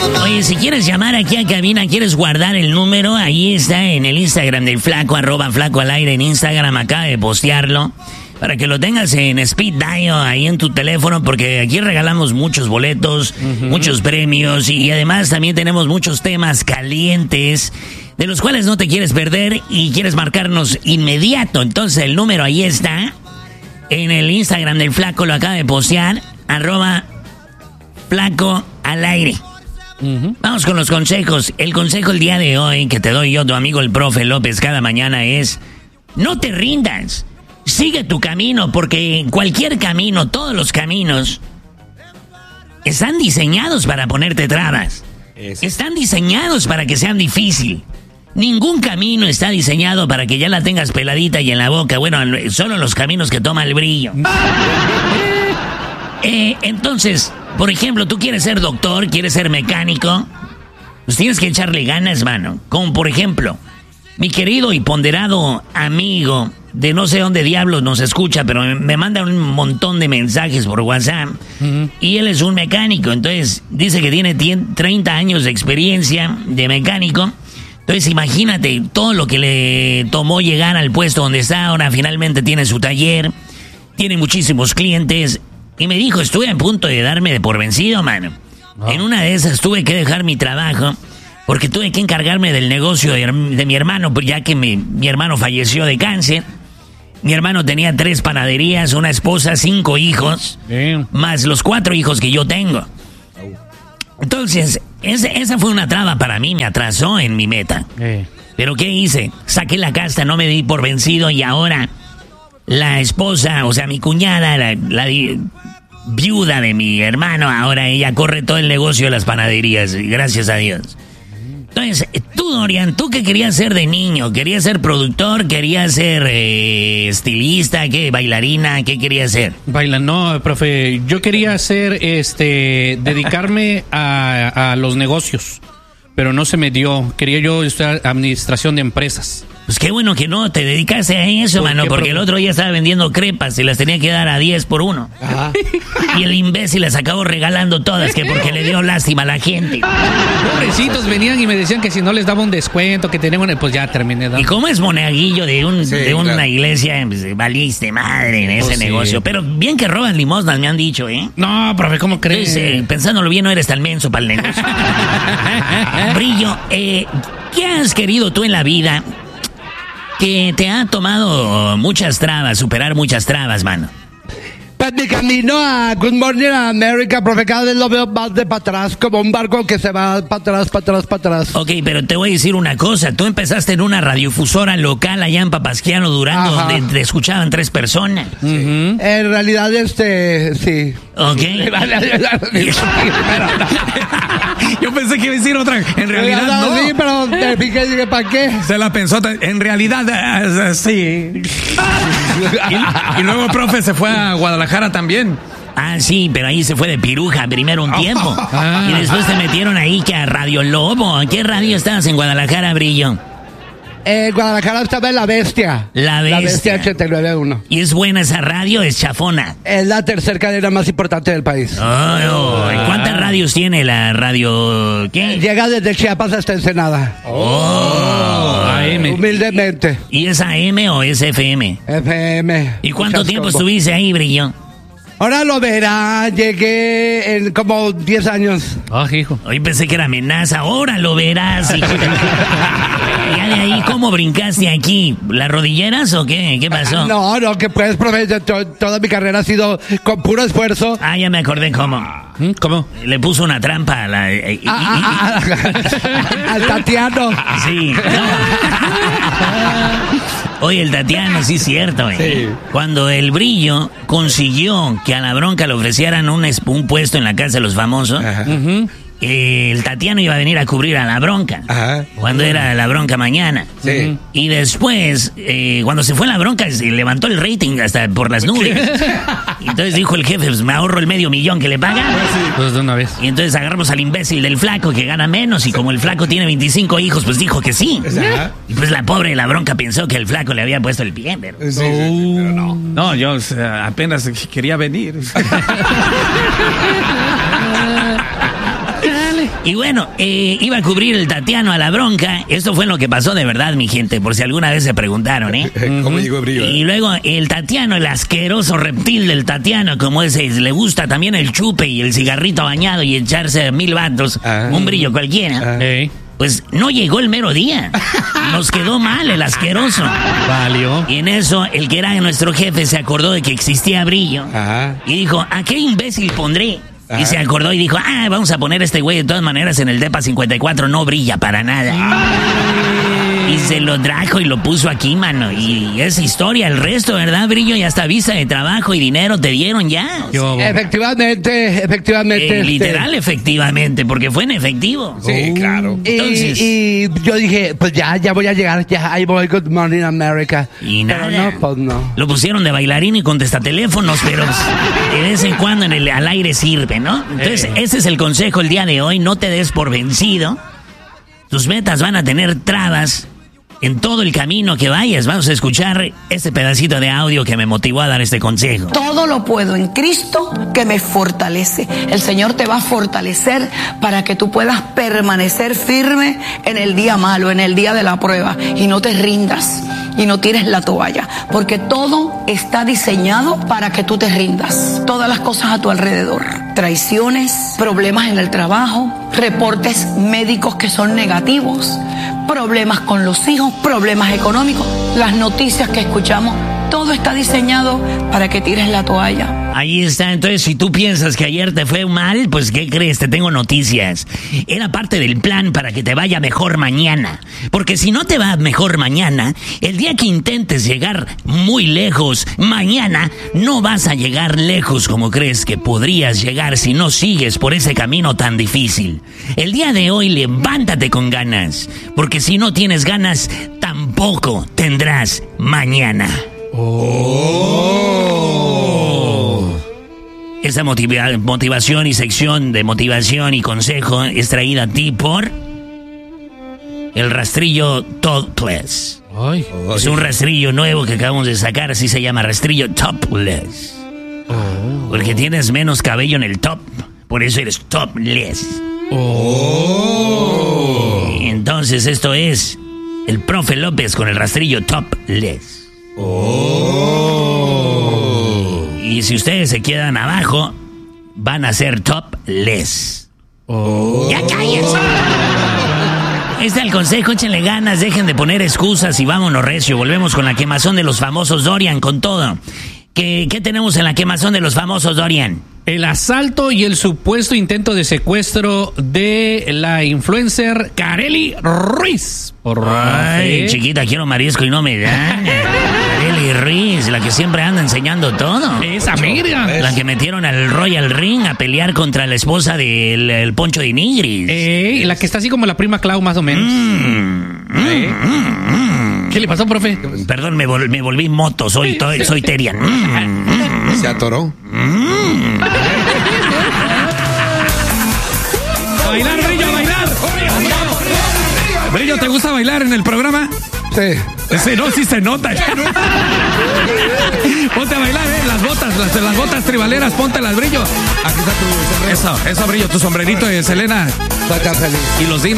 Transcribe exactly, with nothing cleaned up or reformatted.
Oye, si quieres llamar aquí a cabina, quieres guardar el número, ahí está en el Instagram del Flaco, arroba Flaco al aire en Instagram, acaba de postearlo. Para que lo tengas en speed dial ahí en tu teléfono, porque aquí regalamos muchos boletos, uh-huh. muchos premios y además también tenemos muchos temas calientes de los cuales no te quieres perder y quieres marcarnos inmediato. Entonces el número ahí está en el Instagram del Flaco, lo acaba de postear, arroba Flaco al aire. Uh-huh. Vamos con los consejos. El consejo el día de hoy que te doy yo, tu amigo el profe López, cada mañana es: no te rindas. Sigue tu camino, porque cualquier camino, todos los caminos, están diseñados para ponerte trabas. Eso. Están diseñados para que sean difíciles. Ningún camino está diseñado para que ya la tengas peladita y en la boca. Bueno, solo los caminos que toma el brillo. eh, entonces, por ejemplo, tú quieres ser doctor, quieres ser mecánico, pues tienes que echarle ganas, mano. Como por ejemplo, mi querido y ponderado amigo de no sé dónde diablos nos escucha, pero me, me manda un montón de mensajes por WhatsApp. Uh-huh. Y él es un mecánico, entonces dice que tiene treinta años de experiencia de mecánico. Entonces imagínate todo lo que le tomó llegar al puesto donde está ahora. Finalmente tiene su taller, tiene muchísimos clientes. Y me dijo, estuve a punto de darme de por vencido, mano. Oh. En una de esas tuve que dejar mi trabajo porque tuve que encargarme del negocio de, de mi hermano, ya que mi, mi hermano falleció de cáncer. Mi hermano tenía tres panaderías, una esposa, cinco hijos, Damn. más los cuatro hijos que yo tengo. Entonces, ese, esa fue una traba para mí, me atrasó en mi meta. Eh. Pero ¿qué hice? Saqué la casta, no me di por vencido y ahora la esposa, o sea, mi cuñada, la, la viuda de mi hermano, ahora ella corre todo el negocio de las panaderías, gracias a Dios. Entonces, tú, Dorian, ¿tú qué querías ser de niño? ¿Querías ser productor? ¿Querías ser eh, estilista? ¿Qué? ¿Bailarina? ¿Qué querías ser? Baila, no, profe. Yo quería ser, este, dedicarme a, a los negocios, pero no se me dio. Quería yo estudiar administración de empresas. Pues qué bueno que no te dedicaste a eso, ¿Por mano, qué, porque profe? El otro día estaba vendiendo crepas y las tenía que dar a diez por uno. Ajá. Y el imbécil las acabó regalando todas, que porque le dio lástima a la gente. Pobrecitos, venían y me decían que si no les daba un descuento, que tenían, pues ya terminé dando. Y como es monaguillo de, un, sí, de una claro. iglesia, pues, valiste madre en ese oh, negocio. Sí. Pero bien que roban limosnas, me han dicho, ¿eh? No, profe, ¿cómo crees? Entonces, eh, pensándolo bien, no eres tan menso para el negocio. Brillo, eh, ¿qué has querido tú en la vida que te ha tomado muchas trabas, superar muchas trabas, mano? Pues mi camino a Good Morning America, profe, cada vez lo veo más de para atrás, como un barco que se va para atrás, para atrás, para atrás. Ok, pero te voy a decir una cosa. Tú empezaste en una radiofusora local allá en Papasquiano, Durango, Ajá. donde te escuchaban tres personas. Sí. Uh-huh. En realidad, este, sí. Ok. Yo pensé que iba a decir otra. En realidad, no. no. Sí, pero te fijé y dije, ¿para qué? Se la pensó. En realidad, uh, sí. y, y luego, profe, se fue a Guadalajara también. Ah, sí, pero ahí se fue de piruja primero un tiempo. Ah. Y después te metieron ahí que a Radio Lobo. ¿En qué radio estabas en Guadalajara, Brillo? En Guadalajara estaba en La Bestia. La Bestia. La Bestia ochenta y nueve punto uno. ¿Y es buena esa radio? ¿Es chafona? Es la tercera cadena más importante del país. Oh, oh. ¿Cuántas radios tiene la radio? ¿Qué? Llega desde Chiapas hasta Ensenada. Oh. A M. Humildemente. ¿Y es A M o es F M? F M. ¿Y cuánto Muchas tiempo combo. estuviste ahí, Brillo? Ahora lo verá, llegué en como diez años. Oh, hijo. Hoy pensé que era amenaza, ahora lo verás, hijo. Ya de ahí, ¿cómo brincaste aquí? ¿Las rodilleras o qué? ¿Qué pasó? No, no, que pues, profe, to- toda mi carrera ha sido con puro esfuerzo. Ah, ya me acordé cómo. ¿Cómo? Le puso una trampa a la... Eh, ah, ah, ah, ah, al Tatiano. Sí. No. Oye, el Tatiano, sí es cierto, ¿eh? Sí. Cuando el Brillo consiguió que a la Bronca le ofrecieran un, un puesto en la casa de los famosos, uh-huh. eh, el Tatiano iba a venir a cubrir a la Bronca. Ajá. Cuando uh-huh. era la Bronca mañana. Sí. Y después, eh, cuando se fue la Bronca, se levantó el rating hasta por las nubes. Entonces dijo el jefe, pues me ahorro el medio millón que le pagan. Sí. Pues de una vez. Y entonces agarramos al imbécil del flaco que gana menos. Y como el flaco tiene veinticinco hijos, pues dijo que sí. Ajá. Y pues la pobre la Bronca pensó que el flaco le había puesto el pie, pero... Sí, sí, pero no. No, yo o sea, apenas quería venir. Y bueno, eh, iba a cubrir el Tatiano a la bronca. Esto fue lo que pasó de verdad, mi gente, por si alguna vez se preguntaron, ¿eh? ¿Cómo llegó Brillo? Y luego el Tatiano, el asqueroso reptil del Tatiano, como ese, le gusta también el chupe y el cigarrito bañado y echarse mil vatos, Ah. un brillo cualquiera. Ah. Ey, Pues no llegó el mero día. Nos quedó mal el asqueroso. valió. Y en eso, el que era nuestro jefe se acordó de que existía Brillo. Ajá. Y dijo, ¿a qué imbécil pondré? Ajá. Y se acordó y dijo, ah, vamos a poner a este güey. De todas maneras, en el Depa cincuenta y cuatro no brilla para nada. Y se lo trajo y lo puso aquí, mano. Y es historia. El resto, ¿verdad, Brillo? Ya hasta visa de trabajo y dinero te dieron ya. ¿Qué hubo? Efectivamente, efectivamente. Eh, este, literal, efectivamente, porque fue en efectivo. Sí, claro. Y, Entonces- y yo dije, pues ya, ya voy a llegar, ya, ahí voy, Good Morning America. Y Pero nada. no, pues no. Lo pusieron de bailarín y contesta teléfonos, pero pues, de vez en cuando en el, al aire sirve, ¿no? Entonces, ese es el consejo el día de hoy. No te des por vencido. Tus metas van a tener trabas en todo el camino que vayas. Vamos a escuchar este pedacito de audio que me motivó a dar este consejo. Todo lo puedo en Cristo que me fortalece. El Señor te va a fortalecer para que tú puedas permanecer firme en el día malo, en el día de la prueba, y no te rindas y no tires la toalla, porque todo está diseñado para que tú te rindas. Todas las cosas a tu alrededor, traiciones, problemas en el trabajo, reportes médicos que son negativos, problemas con los hijos, problemas económicos, las noticias que escuchamos, todo está diseñado para que tires la toalla. Ahí está. Entonces, si tú piensas que ayer te fue mal, pues ¿qué crees? Te tengo noticias. Era parte del plan para que te vaya mejor mañana. Porque si no te va mejor mañana, el día que intentes llegar muy lejos mañana, no vas a llegar lejos como crees que podrías llegar si no sigues por ese camino tan difícil. El día de hoy levántate con ganas, porque si no tienes ganas, tampoco tendrás mañana. Esta motiva- motivación y sección de motivación y consejo es traída a ti por el rastrillo Topless. Ay, Es un rastrillo nuevo que acabamos de sacar, así se llama, rastrillo Topless. Porque tienes menos cabello en el top, por eso eres topless. Entonces esto es el profe López con el rastrillo Topless. Y si ustedes se quedan abajo, van a ser topless. ¡Ya cállense! Ahí está el consejo, échenle ganas, dejen de poner excusas y vámonos recio. Volvemos con la quemazón de los famosos Dorian con todo. ¿Qué, qué tenemos en la quemazón de los famosos Dorian? el asalto y el supuesto intento de secuestro de la influencer Kareli Ruiz. Por Ay, Rafe. chiquita, quiero marisco y no me dan. Kareli Ruiz, la que siempre anda enseñando todo. Esa mira. La que metieron al Royal Ring a pelear contra la esposa del el Poncho de Nigris. Eh, la que está así como la prima Clau, más o menos. Mm, Eh. mm, mm. ¿Qué le pasó, profe? Perdón, me, vol- me volví moto, soy, to- soy Terian. Mm, mm. Se atoró. A bailar, Brillo, a bailar. Brillo, ¿te gusta bailar en el programa? Sí. Sí, no, sí se nota. Ponte a bailar, eh, las botas, las, las botas tribaleras, póntelas, Brillo. Aquí está tu sombrero. Eso, eso, Brillo, tu sombrerito de Selena Estoy tan feliz. y los dinos.